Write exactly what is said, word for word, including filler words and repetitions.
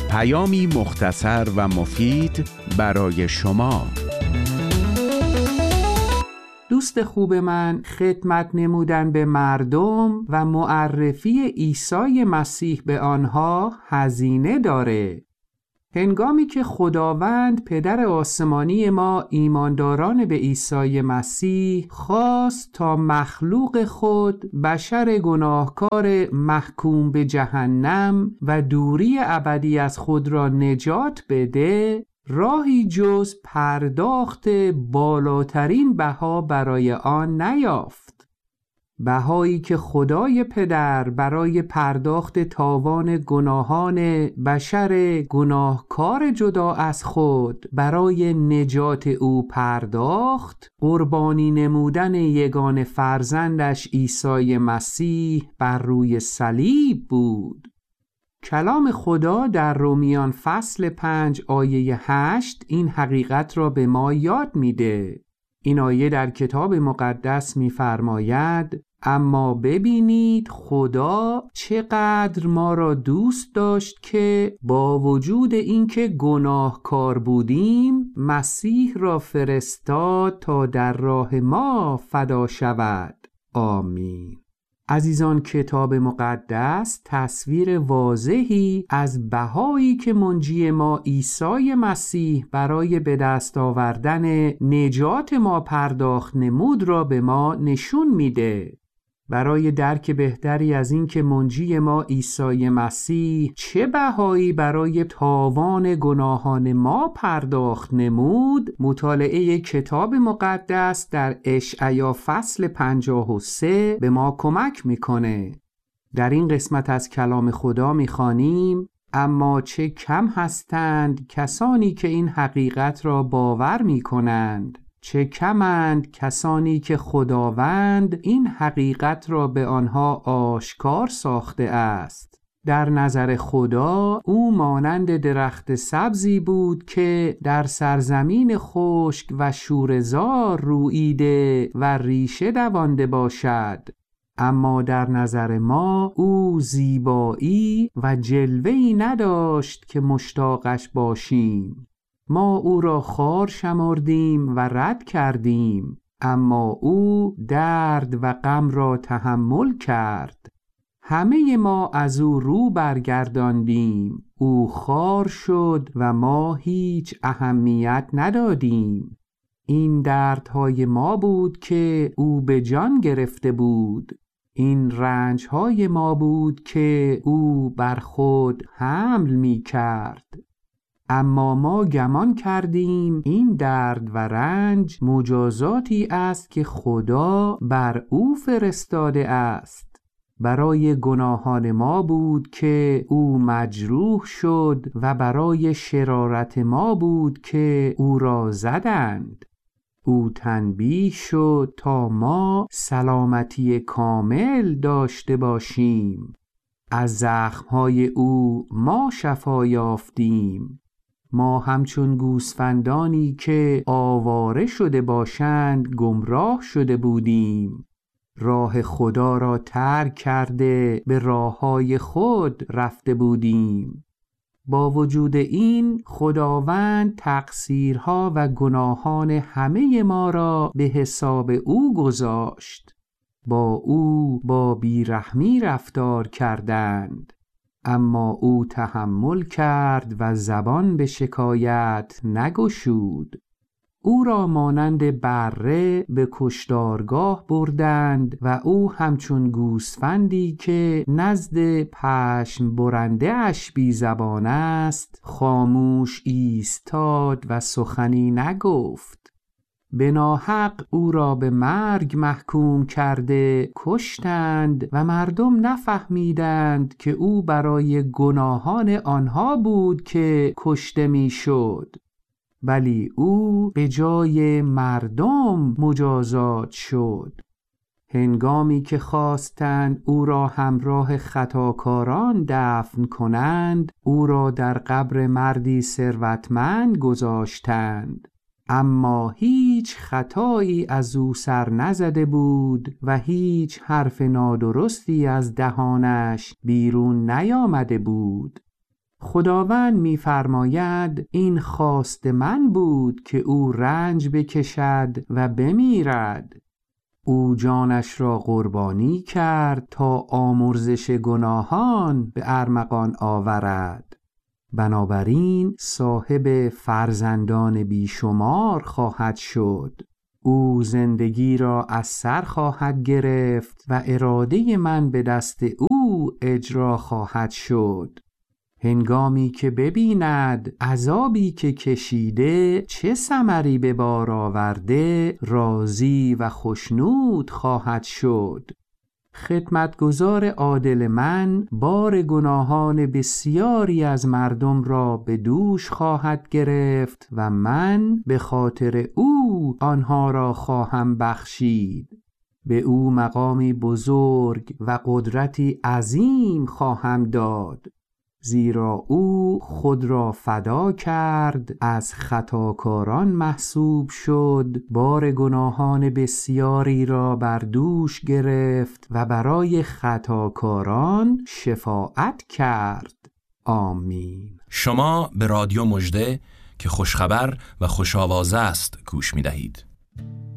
پیامی مختصر و مفید برای شما. دوست خوب من، خدمت نمودن به مردم و معرفی عیسی مسیح به آنها هزینه داره. هنگامی که خداوند پدر آسمانی ما ایمانداران به عیسی مسیح خواست تا مخلوق خود بشر گناهکار محکوم به جهنم و دوری ابدی از خود را نجات بده، راهی جز پرداخت بالاترین بها برای آن نیافت. بهایی که خدای پدر برای پرداخت تاوان گناهان بشر گناهکار جدا از خود برای نجات او پرداخت، قربانی نمودن یگانه فرزندش عیسی مسیح بر روی صلیب بود. کلام خدا در رومیان فصل پنج آیه هشت این حقیقت را به ما یاد میده. این آیه در کتاب مقدس می‌فرماید: اما ببینید خدا چقدر ما را دوست داشت که با وجود اینکه گناهکار بودیم مسیح را فرستاد تا در راه ما فدا شود. آمین. عزیزان، کتاب مقدس تصویر واضحی از بهایی که منجی ما عیسی مسیح برای به دست آوردن نجات ما پرداخت نمود را به ما نشون میده. برای درک بهتری از این که منجی ما عیسی مسیح چه بهایی برای تاوان گناهان ما پرداخت نمود، مطالعه کتاب مقدس در اشعیا فصل پنجاه و سه به ما کمک میکنه. در این قسمت از کلام خدا میخوانیم: اما چه کم هستند کسانی که این حقیقت را باور میکنند، چه کمند کسانی که خداوند این حقیقت را به آنها آشکار ساخته است. در نظر خدا او مانند درخت سبزی بود که در سرزمین خشک و شوره‌زار روییده و ریشه دوانده باشد، اما در نظر ما او زیبایی و جلوه‌ای نداشت که مشتاقش باشیم. ما او را خار شمردیم و رد کردیم، اما او درد و غم را تحمل کرد. همه ما از او رو برگرداندیم، او خار شد و ما هیچ اهمیت ندادیم. این دردهای ما بود که او به جان گرفته بود، این رنجهای ما بود که او بر خود حمل می کرد. اما ما گمان کردیم این درد و رنج مجازاتی است که خدا بر او فرستاده است. برای گناهان ما بود که او مجروح شد و برای شرارت ما بود که او را زدند. او تنبیه شد تا ما سلامتی کامل داشته باشیم. از زخمهای او ما شفا یافتیم. ما همچون گوسفندانی که آواره شده باشند گمراه شده بودیم. راه خدا را ترک کرده به راههای خود رفته بودیم. با وجود این خداوند تقصیرها و گناهان همه ما را به حساب او گذاشت. با او با بیرحمی رفتار کردند، اما او تحمل کرد و زبان به شکایت نگشود. او را مانند بره به کشتارگاه بردند و او همچون گوسفندی که نزد پشم برنده اش بی زبان است خاموش ایستاد و سخنی نگفت. به ناحق او را به مرگ محکوم کرده کشتند و مردم نفهمیدند که او برای گناهان آنها بود که کشته می شد، ولی او به جای مردم مجازات شد. هنگامی که خواستند او را همراه خطاکاران دفن کنند، او را در قبر مردی ثروتمند گذاشتند، اما هیچ خطایی از او سر نزده بود و هیچ حرف نادرستی از دهانش بیرون نیامده بود. خداوند می‌فرماید این خواست من بود که او رنج بکشد و بمیرد. او جانش را قربانی کرد تا آمرزش گناهان به ارمغان آورد. بنابراین صاحب فرزندان بیشمار خواهد شد. او زندگی را از سر خواهد گرفت و اراده من به دست او اجرا خواهد شد. هنگامی که ببیند عذابی که کشیده چه ثمری به بار آورده، راضی و خوشنود خواهد شد. خدمتگزار عادل من بار گناهان بسیاری از مردم را به دوش خواهد گرفت و من به خاطر او آنها را خواهم بخشید. به او مقامی بزرگ و قدرتی عظیم خواهم داد، زیرا او خود را فدا کرد، از خطاکاران محسوب شد، بار گناهان بسیاری را بر دوش گرفت و برای خطاکاران شفاعت کرد. آمین. شما به رادیو مژده که خوشخبر و خوش آوازه است گوش می دهید.